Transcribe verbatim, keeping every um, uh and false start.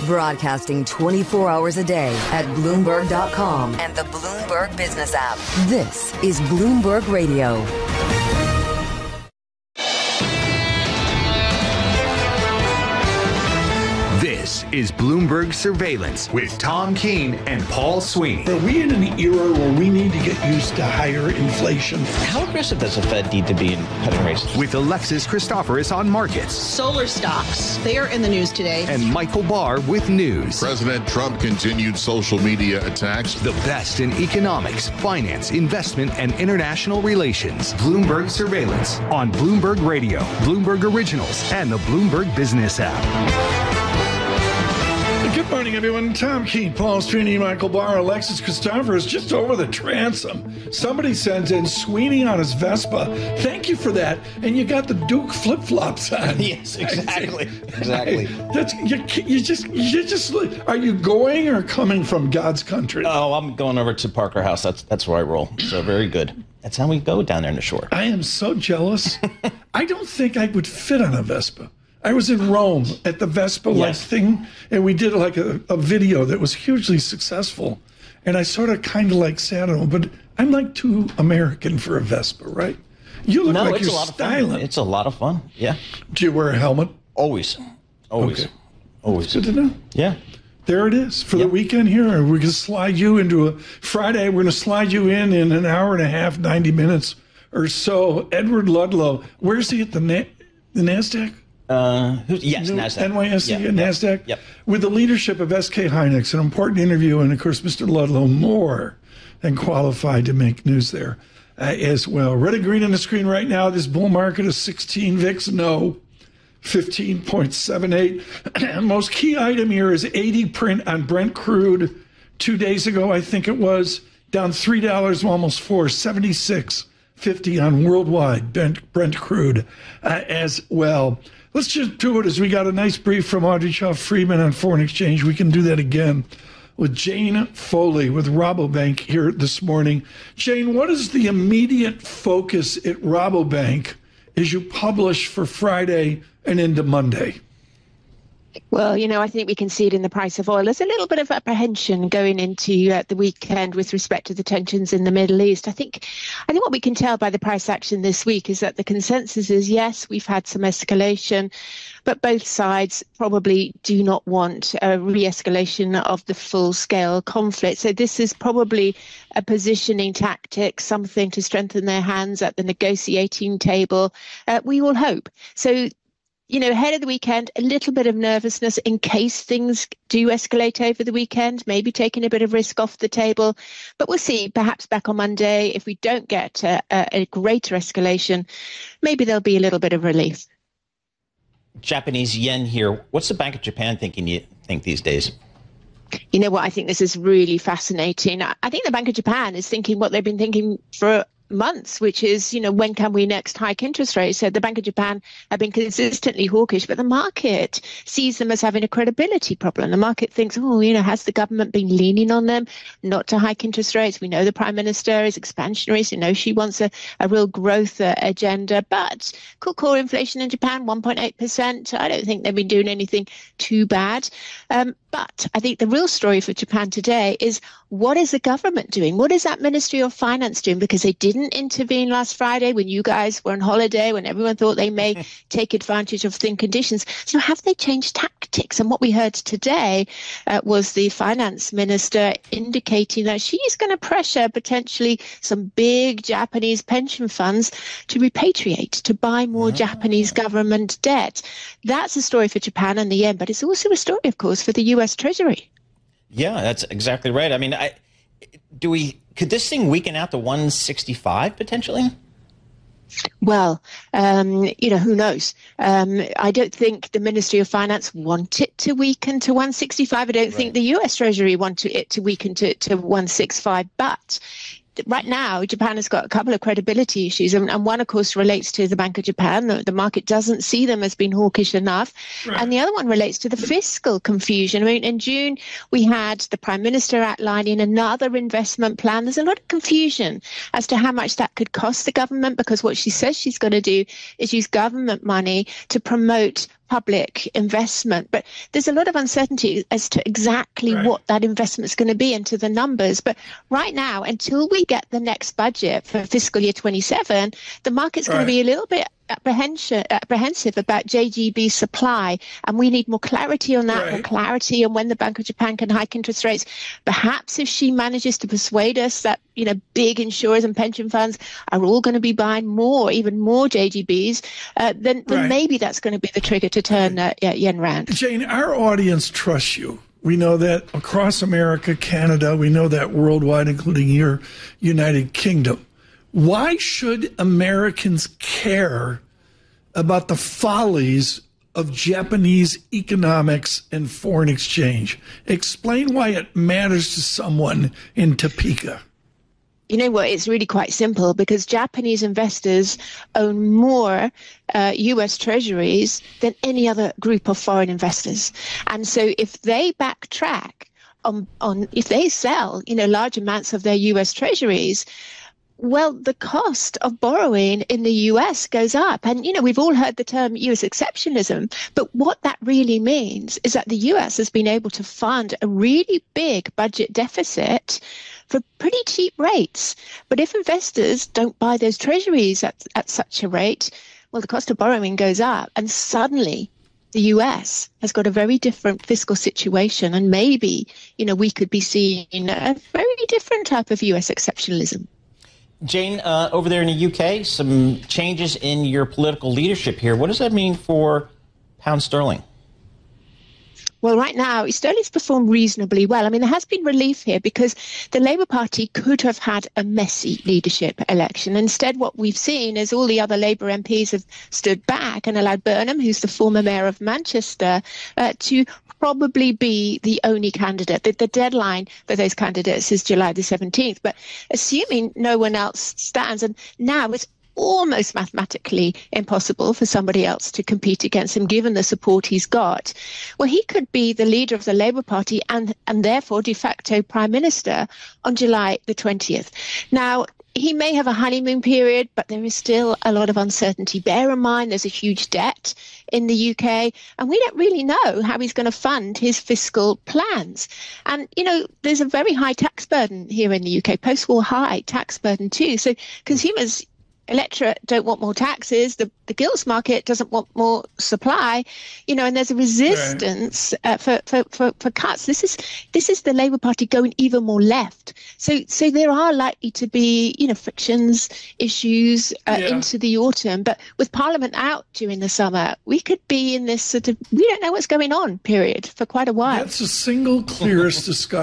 Broadcasting twenty-four hours a day at Bloomberg dot com and the Bloomberg Business app. This is Bloomberg Radio. This is Bloomberg Surveillance with Tom Keene and Paul Sweeney. Are we in an era where we need to get used to higher inflation? How aggressive does the Fed need to be in cutting rates? With Alexis Christoforous on markets. Solar stocks, they are in the news today. And Michael Barr with news. President Trump continued social media attacks. The best in economics, finance, investment, and international relations. Bloomberg Surveillance on Bloomberg Radio, Bloomberg Originals, and the Bloomberg Business app. Good morning, everyone. Tom Keene, Paul Sweeney, Michael Barr, Alexis Christoforous, just over the transom. Somebody sends in Sweeney on his Vespa. Thank you for that. And you got the Duke flip-flops on. Yes, exactly. Exactly. That's you, you just you just are you going or coming from God's country? Oh, I'm going over to Parker House. That's that's where I roll. So very good. That's how we go down there in the shore. I am so jealous. I don't think I would fit on a Vespa. I was in Rome at the Vespa-like yes. thing, and we did like a, a video that was hugely successful. And I sort of kind of like sat on it, but I'm like too American for a Vespa, right? You look no, like it's you're a lot styling. Of fun. It's a lot of fun, yeah. Do you wear a helmet? Always. Always. Okay. Always. Good to know. Yeah. There it is for yep. the weekend here. We're going to slide you into a Friday. We're going to slide you in in an hour and a half, ninety minutes or so. Edward Ludlow, where's he at the, Na- the NASDAQ? Uh, who's, yes, New NASDAQ. N Y S E yep, and yep, NASDAQ. Yep. With the leadership of S K Hynix, an important interview, and of course, Mister Ludlow, more than qualified to make news there uh, as well. Red and green on the screen right now. This bull market is sixteen V I X, no, fifteen point seven eight. Most key item here is eighty print on Brent crude. Two days ago, I think it was, down three dollars, almost four, seventy-six fifty on worldwide Brent, Brent crude uh, as well. Let's just do it as we got a nice brief from Audrey Shaw Friedman on foreign exchange. We can do that again with Jane Foley with Rabobank here this morning. Jane, what is the immediate focus at Rabobank as you publish for Friday and into Monday? Well, you know, I think we can see it in the price of oil. There's a little bit of apprehension going into uh, the weekend with respect to the tensions in the Middle East. I think I think what we can tell by the price action this week is that the consensus is, yes, we've had some escalation, but both sides probably do not want a re-escalation of the full-scale conflict. So this is probably a positioning tactic, something to strengthen their hands at the negotiating table. Uh, we all hope. So you know, ahead of the weekend, a little bit of nervousness in case things do escalate over the weekend, maybe taking a bit of risk off the table. But we'll see, perhaps back on Monday, if we don't get a, a, a greater escalation, maybe there'll be a little bit of relief. Japanese yen here. What's the Bank of Japan thinking, you think, these days? You know what? I think this is really fascinating. I think the Bank of Japan is thinking what they've been thinking for months, which is, you know, when can we next hike interest rates? So the Bank of Japan have been consistently hawkish, but the market sees them as having a credibility problem. The market thinks, oh, you know, has the government been leaning on them not to hike interest rates? We know the Prime Minister is expansionary, so you know she wants a, a real growth uh, agenda, but core core inflation in Japan, one point eight percent. I don't think they've been doing anything too bad. Um, but I think the real story for Japan today is, what is the government doing? What is that Ministry of Finance doing? Because they didn't intervene last Friday when you guys were on holiday, when everyone thought they may take advantage of thin conditions. So have they changed tactics? And what we heard today uh, was the finance minister indicating that she's going to pressure potentially some big Japanese pension funds to repatriate, to buy more oh. Japanese government debt. That's a story for Japan and the yen, but it's also a story, of course, for the U S Treasury. Yeah, that's exactly right. I mean, I, do we could this thing weaken out to one sixty-five potentially? Well, um, you know, who knows? Um, I don't think the Ministry of Finance want it to weaken to one sixty-five. I don't right. think the U S Treasury want it to weaken to, to one sixty-five. But right now, Japan has got a couple of credibility issues, and, and one, of course, relates to the Bank of Japan. The, the market doesn't see them as being hawkish enough. Right. And the other one relates to the fiscal confusion. I mean, in June, we had the Prime Minister outlining another investment plan. There's a lot of confusion as to how much that could cost the government, because what she says she's going to do is use government money to promote public investment, but there's a lot of uncertainty as to exactly right. what that investment is going to be into the numbers. But right now, until we get the next budget for fiscal year twenty-seven, the market's right. going to be a little bit apprehension, apprehensive about J G B supply, and we need more clarity on that, right. more clarity on when the Bank of Japan can hike interest rates. Perhaps if she manages to persuade us that, you know, big insurers and pension funds are all going to be buying more, even more J G Bs, uh, then, then right. maybe that's going to be the trigger to turn uh, yen round. Jane, our audience trusts you. We know that across America, Canada, we know that worldwide, including your United Kingdom. Why should Americans care about the follies of Japanese economics and foreign exchange? Explain why it matters to someone in Topeka. You know what? It's really quite simple, because Japanese investors own more uh, U S treasuries than any other group of foreign investors. And so if they backtrack on, on if they sell, you know, large amounts of their U S treasuries, well, the cost of borrowing in the U S goes up. And, you know, we've all heard the term U S exceptionalism, but what that really means is that the U S has been able to fund a really big budget deficit for pretty cheap rates. But if investors don't buy those treasuries at, at such a rate, well, the cost of borrowing goes up, and suddenly the U S has got a very different fiscal situation, and maybe, you know, we could be seeing a very different type of U S exceptionalism. Jane, uh, over there in the U K, some changes in your political leadership here. What does that mean for pound sterling? Well, right now, sterling's performed reasonably well. I mean, there has been relief here because the Labour Party could have had a messy leadership election. Instead, what we've seen is all the other Labour M Ps have stood back and allowed Burnham, who's the former mayor of Manchester, uh, to probably be the only candidate. The, the deadline for those candidates is July the seventeenth. But assuming no one else stands, and now it's almost mathematically impossible for somebody else to compete against him, given the support he's got, well, he could be the leader of the Labour Party and, and therefore de facto prime minister on July the twentieth. Now, he may have a honeymoon period, but there is still a lot of uncertainty. Bear in mind, there's a huge debt in the U K, and we don't really know how he's going to fund his fiscal plans. And, you know, there's a very high tax burden here in the U K, post-war high tax burden too. So consumers, electorate don't want more taxes. The, the gilts market doesn't want more supply, you know, and there's a resistance right. uh, for, for, for, for cuts. This is this is the Labour Party going even more left. So so there are likely to be, you know, frictions, issues uh, yeah. into the autumn. But with Parliament out during the summer, we could be in this sort of we don't know what's going on period for quite a while. That's the single clearest discussion